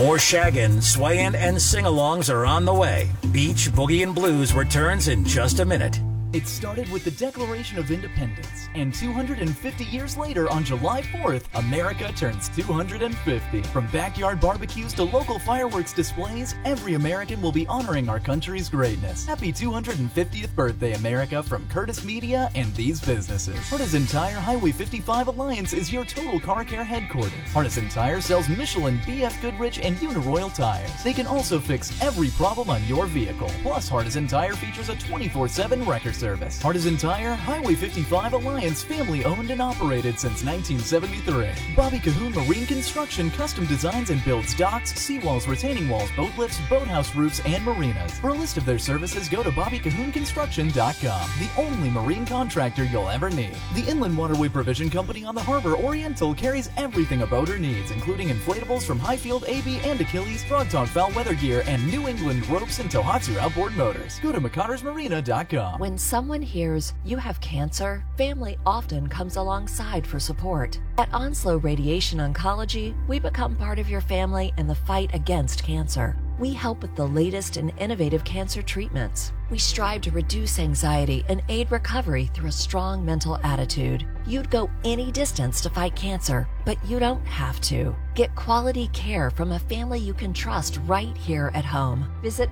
More shaggin', swayin', and sing-alongs are on the way. Beach, Boogie, and Blues returns in just a minute. It started with the Declaration of Independence, and 250 years later, on July 4th, America turns 250. From backyard barbecues to local fireworks displays, every American will be honoring our country's greatness. Happy 250th birthday, America, from Curtis Media and these businesses. Partisan Tire Highway 55 Alliance is your total car care headquarters. Partisan Tire sells Michelin, BF Goodrich, and Uniroyal tires. They can also fix every problem on your vehicle. Plus, Partisan Tire features a 24/7 wrecker service. Partisan Tire, Highway 55 Alliance, family owned and operated since 1973. Bobby Cahoon Marine Construction custom designs and builds docks, seawalls, retaining walls, boat lifts, boathouse roofs, and marinas. For a list of their services, go to BobbyCahoonConstruction.com, the only marine contractor you'll ever need. The Inland Waterway Provision Company on the Harbor Oriental carries everything a boater needs, including inflatables from Highfield, AB, and Achilles, Frog Talk foul weather gear, and New England ropes and Tohatsu outboard motors. Go to McCottersMarina.com. When someone hears you have cancer, family often comes alongside for support. At Onslow Radiation Oncology, we become part of your family in the fight against cancer. We help with the latest and innovative cancer treatments. We strive to reduce anxiety and aid recovery through a strong mental attitude. You'd go any distance to fight cancer, but you don't have to. Get quality care from a family you can trust right here at home. Visit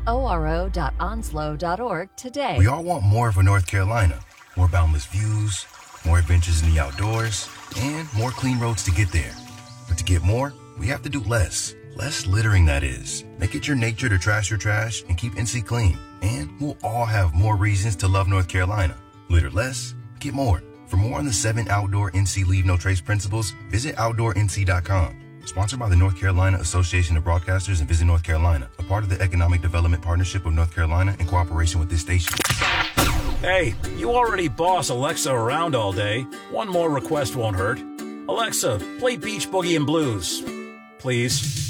oro.onslow.org today. We all want more for North Carolina. More boundless views, more adventures in the outdoors, and more clean roads to get there. But to get more, we have to do less. Less littering, that is. Make it your nature to trash your trash and keep NC clean. And we'll all have more reasons to love North Carolina. Litter less, get more. For more on the 7 outdoor NC Leave No Trace principles, visit OutdoorNC.com. Sponsored by the North Carolina Association of Broadcasters and Visit North Carolina, a part of the Economic Development Partnership of North Carolina in cooperation with this station. Hey, you already boss Alexa around all day. One more request won't hurt. Alexa, play Beach, Boogie, and Blues. Please.